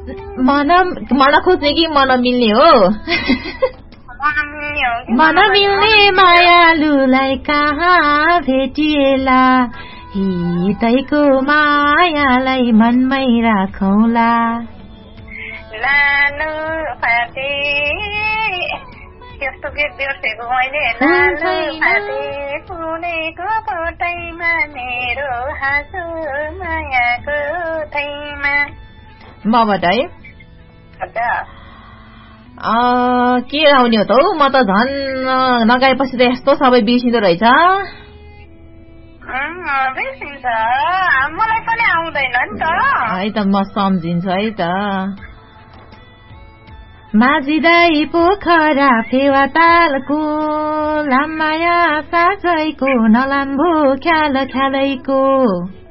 मन खोज्ने कि मन मिल्ने हो मन मिल्ने मायालुलाई कहाँ भेटिएला हितैको मायालाई मनमै राखौला लालु फाटे त्यस्तो गीत बिर्सेको मैले लालु फाटे फुलेको पोटैमा मेरो हाँसो मायाको थैमा मबाट है के आउने हो त हौ म त झन् नगाएपछि त यस्तो सबै बिर्सिँदो रहेछ बिर्सिन्छ मलाई पनि आउँदैन नि त है त म सम्झिन्छु है त माझिदाई पोखरा फेवा तालको लामाया सासैको नलाम्बो ख्याल ख्यालैको